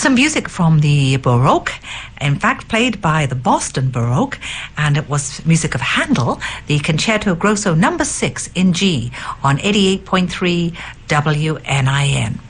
some music from the Baroque, in fact played by the Boston Baroque, and it was music of Handel, the Concerto Grosso No. 6 in G on 88.3 WNIN.